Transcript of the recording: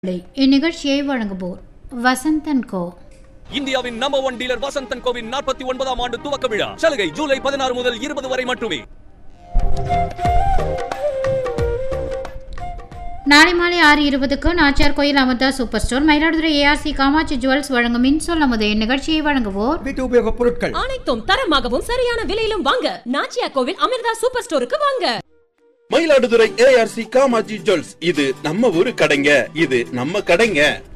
இந்நிகழ்ச்சியை வழங்குவோர் வசந்தன் கோ. இந்தியாவின் நம்பர் 1 டீலர் வசந்தன் கோவின் 49ஆம் ஆண்டு துவக்க விழா சலுகை ஜூலை 16 முதல் 20 வரை மட்டுமே. நாளை மாலை 6:20க்கு நாச்சியார் கோயில் Amudha super store, Mayiladuthurai ARC Kamakshi jewels வழங்கும் இன்சொல் அமுது. இந்நிகழ்ச்சியை வழங்குவோர் வீட்டு உபயோக பொருட்கள் அனைத்தும் தரமாகவும் சரியான விலையிலும் வாங்க நாச்சியார் கோவில் அமிர்தா சூப்பர் ஸ்டோருக்கு வாங்க. மயிலாடுதுறை ஏஆர்சி காமாட்சி ஜுவல்ஸ், இது நம்ம ஊரு கடைங்க, இது நம்ம கடைங்க.